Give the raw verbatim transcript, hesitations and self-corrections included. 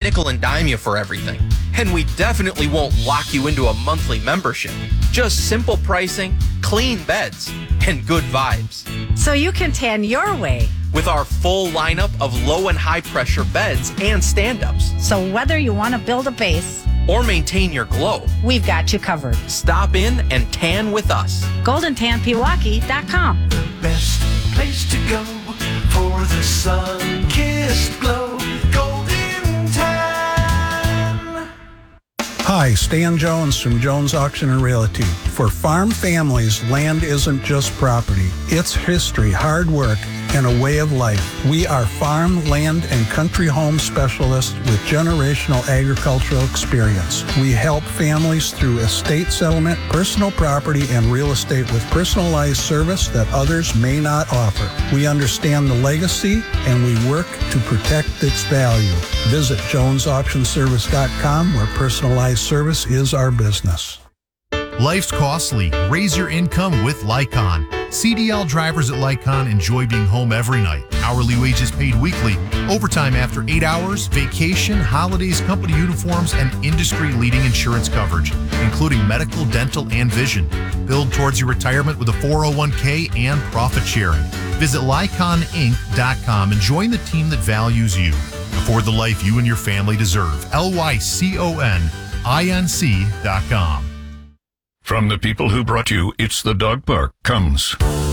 nickel and dime you for everything. And we definitely won't lock you into a monthly membership. Just simple pricing, clean beds, and good vibes. So you can tan your way. With our full lineup of low and high pressure beds and stand-ups. So whether you want to build a base or maintain your glow, we've got you covered. Stop in and tan with us. golden tan pewaukee dot com. The best place to go for the sun-kissed glow. Golden Tan. Hi, Stan Jones from Jones Auction and Realty. For farm families, land isn't just property. It's history, hard work, and a way of life. We are farm, land, and country home specialists with generational agricultural experience. We help families through estate settlement, personal property, and real estate with personalized service that others may not offer. We understand the legacy, and we work to protect its value. Visit jones auction service dot com, where personalized service is our business. Life's costly. Raise your income with Lycon. C D L drivers at Lycon enjoy being home every night. Hourly wages paid weekly, overtime after eight hours, vacation, holidays, company uniforms, and industry-leading insurance coverage, including medical, dental, and vision. Build towards your retirement with a four oh one k and profit sharing. Visit lycon inc dot com and join the team that values you. Afford the life you and your family deserve. L Y C O N I N C dot com. From the people who brought you It's the Dog Park comes